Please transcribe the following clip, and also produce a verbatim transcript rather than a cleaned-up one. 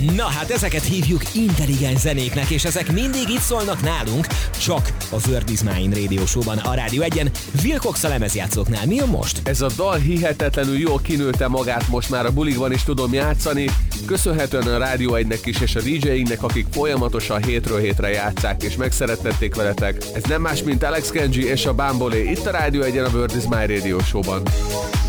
Na hát ezeket hívjuk intelligens zenéknek, és ezek mindig itt szólnak nálunk, csak a Word is Mine Radio Show-ban a Rádió egyen, Wilcox a lemezjátszóknál. Mi jön most? Ez a dal hihetetlenül jól kinőtte magát, most már a bulikban is tudom játszani, köszönhetően a Rádió egynek is és a dé jéinknek, akik folyamatosan hétről hétre játszák és megszerettették veletek. Ez nem más, mint Alex Kenji és a Bambolé itt a Rádió egyen a Word is Mine Radio Show-ban.